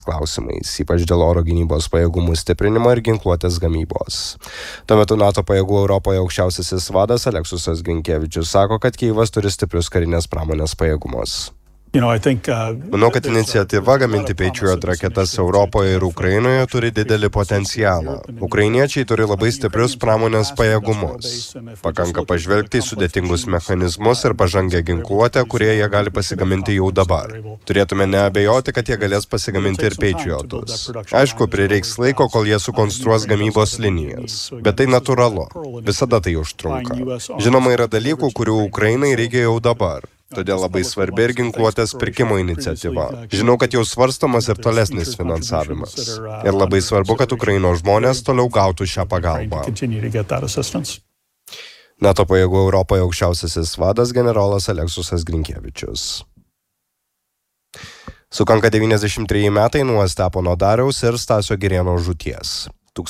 klausimais, ypač dėl oro gynybos pajėgumų stiprinimo ir ginkluotės gamybos. Tuo metu NATO pajėgų Europoje aukščiausiasis vadas Aleksusas Grinkevičius sako, kad Kijevas turi stiprius karinės pramonės pajėgumus. Manau, kad iniciatyva gaminti Patriot raketas Europoje ir Ukrainoje turi didelį potencialą. Ukrainiečiai turi labai stiprius pramonės pajėgumus. Pakanka pažvelgti į sudėtingus mechanizmus ir pažangę ginkluotę, kurie jie gali pasigaminti jau dabar. Turėtume neabejoti, kad jie galės pasigaminti ir Patriotus. Aišku, prireiks laiko, kol jie sukonstruos gamybos linijas. Bet tai natūralu. Visada tai užtrunka. Žinoma, yra dalykų, kurių Ukrainai reikia jau dabar. Todėl labai svarbi ir ginkluotės pirkimo iniciatyva. Žinau, kad jau svarstomas ir tolesnis finansavimas. Ir labai svarbu, kad Ukrainos žmonės toliau gautų šią pagalbą. NATO pajėgų Europoje aukščiausiasis vadas generolas Aleksusas Grinkevičius. Sukanka 93 metai nuo Stepono Dariaus ir Stasio Girėno žūties.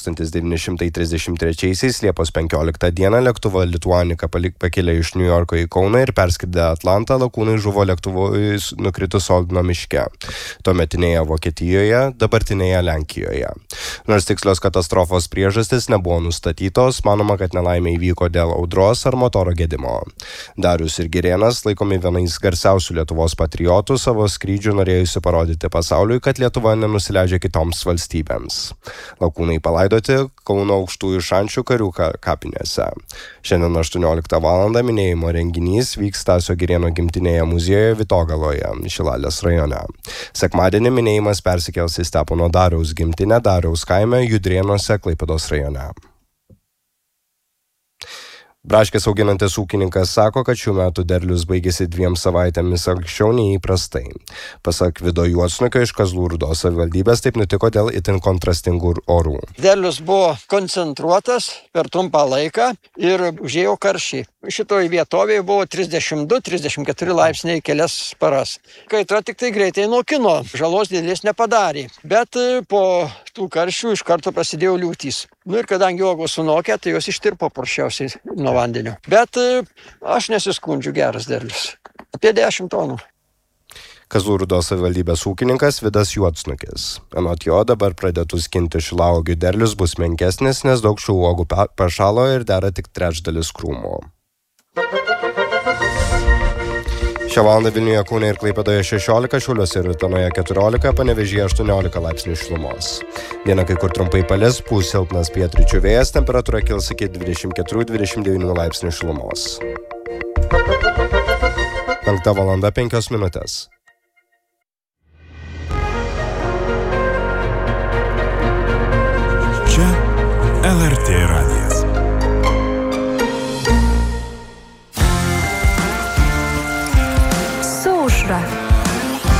1933 Liepos 15 dieną lėktuvą Lituanika pakėlė iš New Yorko į Kauną ir perskridę Atlantą, lakūnai žuvo lėktuvui nukritus Soldino miške, tuometinėje Vokietijoje, dabartinėje Lenkijoje. Nors tikslios katastrofos priežastis nebuvo nustatytos, manoma, kad nelaimė įvyko dėl audros ar motoro gedimo. Darius ir Girėnas, laikomi vienais garsiausių Lietuvos patriotų, savo skrydžių norėjusi parodyti pasauliui, kad Lietuva nenusileidžia kitoms valstybėms. Lakūnai palaidoti Kauno Aukštųjų Šančių karių kapinėse. Šiandien 18 val. Minėjimo renginys vyks Stasio Girėno gimtinėje muziejuje Vitogaloje, Šilalės rajone. Sekmadienį minėjimas persikels į Stepono Dariaus gimtinę Dariaus kaime Judrėnuose, Klaipėdos rajone. Braškes auginantis ūkininkas sako, kad šių metų derlius baigėsi 2 savaitėmis anksčiau nei įprastai. Pasak Vido Juodsnukio iš Kazlų Rūdos savivaldybės taip nutiko dėl itin kontrastingų orų. Derlius buvo koncentruotas per trumpą laiką ir užėjo karščiai. Šitoje vietovėje buvo 32-34 laipsniai kelias paras. Kaitra tik tai greitai nokino, žalos didelės nepadarė. Bet po tų karščių iš karto prasidėjo liūtys. Ir kadangi uogos sunokė, tai jos ištirpo paprasčiausiai nuo vandenio. Bet aš nesiskundžiu, geras derlius. Apie 10 tonų. Kazlų Rūdos savivaldybės ūkininkas Vidas Juodsnukis. Anot jo, dabar pradėtų skinti šilauogių derlius bus menkesnis, nes daug šių uogų pašalo ir dera tik trečdalis krūmų. Šią valandą Vilniuje, Kaune ir Klaipėdoje 16, Šiauliuose ir Utenoje 14, Panevėžyje 18 laipsnių šilumos. Dieną kai kur trumpai palis, pūs silpnas pietryčių vėjas, temperatūra kils iki 24-29 laipsnių šilumos. 5 valanda 5 minutės. Čia LRT radijas. Su aušra.